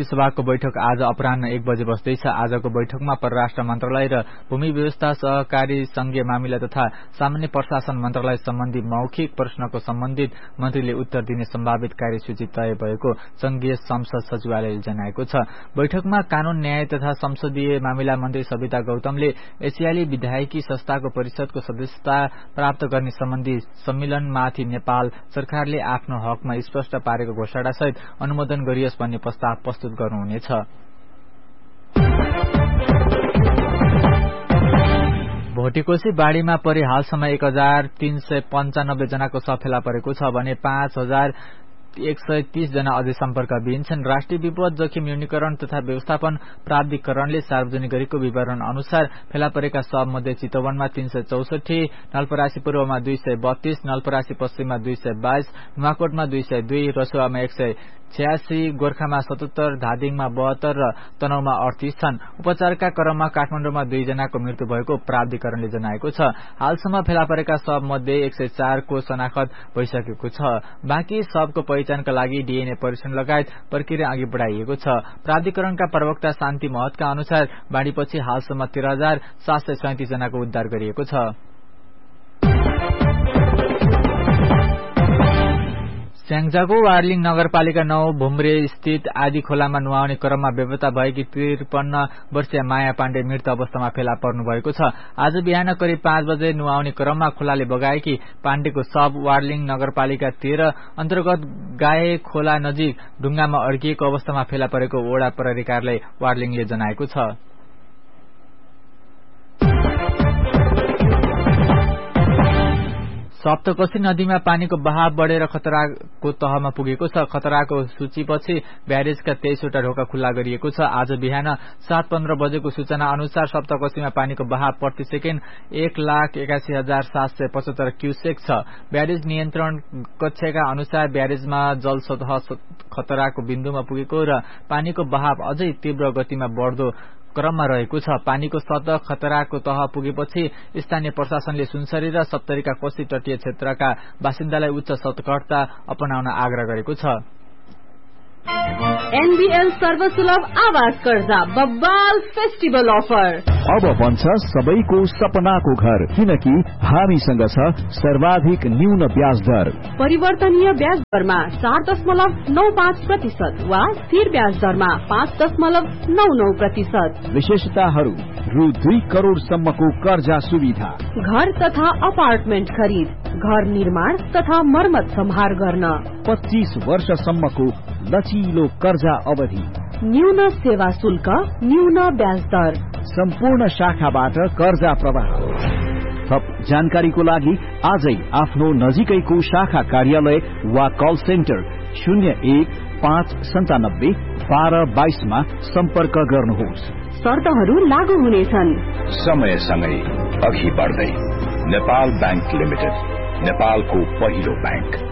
सभाको बैठक आज अपराह्न 1 बजे बस्दैछ। आजको बैठकमा परराष्ट्र मन्त्रालय र भूमि व्यवस्था, सहकारी संघीय मामिला तथा सामान्य प्रशासन मन्त्रालय सम्बन्धी मौखिक प्रश्नको सम्बन्धित मन्त्रीले उत्तर दिने सम्भावित कार्यसूची तय भएको संघीय संसद सचिवालयले जनाएको छ। बैठकमा कानून, न्याय तथा संसदीय मामिला मन्त्री सविता गौतमले एसियाली विधायकी संस्थाको परिषदको सदस्यता प्राप्त गर्ने सम्बन्धी सम्मेलनमाथि नेपाल सरकारले आफ्नो हकमा स्पष्ट पारेको घोषणासहित अनुमोदन गरियोस् भन्ने प्रस्ताव प्रस्तुत गर्नुहुनेछ। भोटेकोशी बाढ़ीमा परि हालसम्म 1395 जनाको शव फेला परेको छ भने 5130 जना अझै सम्पर्कविहीन छन्। राष्ट्रिय विपद जोखिम न्यूनीकरण तथा व्यवस्थापन प्राधिकरणले सार्वजनिक गरेको विवरण अनुसार फेला परेका शव मध्ये चितवनमा 364, नलपरासी पूर्वमा 232, नलपरासी पश्चिममा 222, नुवाकोटमा 202, रसुवामा 186, गोर्खामा 77, धादिङमा 72 र तनहुमा 38 छन्। उपचारका क्रममा काठमाडौँमा 2 जनाको मृत्यु भएको प्राधिकरणले जनाएको छ। हालसम्म फेला परेका शव मध्ये 104 को शनाखत भइसकेको छ। बाँकी शवको पहिचानका लागि डीएनए परीक्षण लगायत प्रक्रिया अघि बढाइएको छ। प्राधिकरणका प्रवक्ता शान्ति महतका अनुसार बाढ़ीपछि हालसम्म 13,737 जनाको उद्धार गरिएको छ। स्याङ्जाको वार्लिङ नगरपालिका 9 भुम्रे स्थित आदि खोलामा नुहाउने क्रममा बेपत्ता भएकी 53 वर्षीय माया पाण्डे मृत अवस्थामा फेला पर्नु भएको छ। आज बिहान करिब 5 बजे नुहाउने क्रममा खोलाले बगाएकी पाण्डेको शव वार्लिङ नगरपालिका 13 अन्तर्गत गाए खोला नजिक ढुङ्गामा अड्किएको अवस्थामा फेला परेको वडा प्रहरी कार्यालय वार्लिङले जनाएको छ। सप्तकोशी नदीमा पानीको बहाव बढेर खतराको तहमा पुगेको छ। खतराको सूचीपछि ब्यारेजका 23 वटा ढोका खुल्ला गरिएको छ। आज बिहान 7:15 बजेको सूचना अनुसार सप्तकोशीमा पानीको बहाव प्रति सेकेन्ड 1,81,775 क्युसेक छ। ब्यारेज नियन्त्रण कक्षका अनुसार ब्यारेजमा जल सतह खतराको बिन्दुमा पुगेको र पानीको बहाव अझै तीव्र गतिमा बढ्दो क्रममा रहेको छ। पानीको सतह खतराको तह पुगेपछि स्थानीय प्रशासनले सुनसरी र सप्तरीका कोशी तटीय क्षेत्रका बासिन्दालाई उच्च सतर्कता अपनाउन आग्रह गरेको छ। एनबीएल सर्वसुलभ आवास कर्जा बब्बाल फेस्टिभल अफर अब बन्छ सबैको सपनाको घर, किनकि हामीसँग छ सर्वाधिक न्यून ब्याज दर। परिवर्तनीय ब्याज दरमा 4.95% वा स्थिर ब्याज दरमा 5.99%। विशेषताहरू: रु 2 करोडसम्मको कर्जा सुविधा, घर तथा अपार्टमेन्ट खरिद, घर निर्माण तथा मर्मत सम्हार गर्न, 25 वर्षसम्मको लचिलो कर्जा अवधि, न्यून सेवा शुल्क, न्यून ब्याज दर, सम्पूर्ण शाखाबाट कर्जा प्रवाह। थप जानकारीको लागि आजै आफ्नो नजिकैको शाखा कार्यालय वा कल सेन्टर 0159721222 मा सम्पर्क गर्नुहोस्। शर्तहरू लागू हुनेछन्। समयसँगै अघि बढ्दै नेपाल बैंक लिमिटेड, नेपालको पहिलो बैंक।